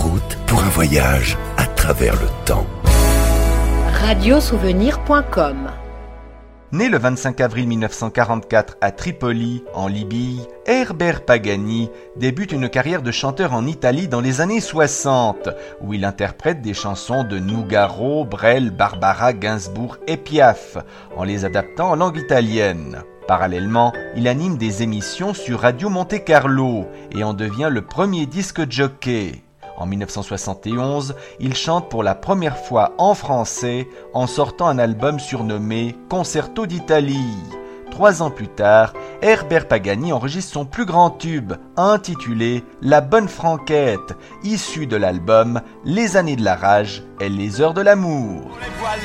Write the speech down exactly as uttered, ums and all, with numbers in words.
route pour un voyage à travers le temps. radio souvenir point com. Né le vingt-cinq avril mille neuf cent quarante-quatre à Tripoli, en Libye, Herbert Pagani débute une carrière de chanteur en Italie dans les années soixante, où il interprète des chansons de Nougaro, Brel, Barbara, Gainsbourg et Piaf, en les adaptant en langue italienne. Parallèlement, il anime des émissions sur Radio Monte Carlo et en devient le premier disque jockey. En mille neuf cent soixante et onze, il chante pour la première fois en français en sortant un album surnommé Concerto d'Italie. Trois ans plus tard, Herbert Pagani enregistre son plus grand tube, intitulé La Bonne Franquette, issu de l'album Les années de la rage et les heures de l'amour.